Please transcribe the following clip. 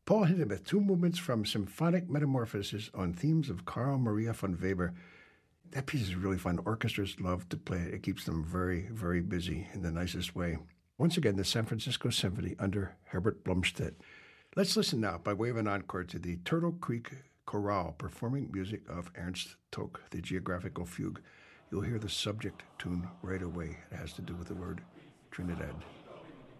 Paul Hindemith, two movements from Symphonic Metamorphosis on themes of Carl Maria von Weber. That piece is really fun. Orchestras love to play it. It keeps them very, very busy in the nicest way. Once again, the San Francisco Symphony under Herbert Blomstedt. Let's listen now, by way of an encore, to the Turtle Creek Chorale performing music of Ernst Tock, the Geographical Fugue. You'll hear the subject tune right away. It has to do with the word Trinidad.